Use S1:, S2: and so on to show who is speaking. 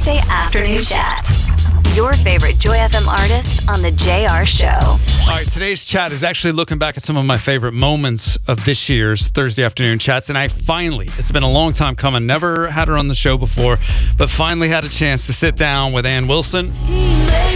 S1: Thursday afternoon chat. Your favorite Joy FM artist on the JR Show.
S2: All right, today's chat is actually looking back at some of my favorite moments of this year's Thursday afternoon chats. And I finally, it's been a long time coming, never had her on the show before, but finally had a chance to sit down with Ann Wilson